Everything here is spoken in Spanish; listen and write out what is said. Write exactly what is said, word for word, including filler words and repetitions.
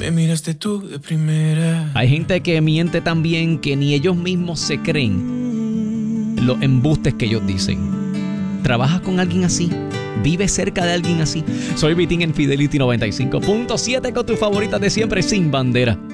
Me miraste tú de primera. Hay gente que miente tan bien que ni ellos mismos se creen los embustes que ellos dicen. ¿Trabajas con alguien así? ¿Vives cerca de alguien así? Soy Vitín en Fidelity noventa y cinco punto siete con tus favoritas de siempre, Sin Bandera.